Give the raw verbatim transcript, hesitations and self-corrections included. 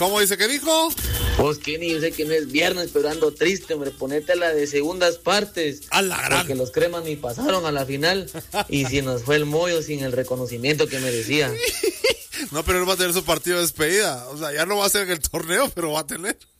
¿Cómo dice que dijo? Pues Kenny, yo sé que no es viernes, pero ando triste, hombre. Ponete la de segundas partes. A la gran. Porque los cremas ni pasaron a la final. Y si nos fue el mollo sin el reconocimiento que merecía. No, pero él va a tener su partido de despedida. O sea, ya no va a ser en el torneo, pero va a tener.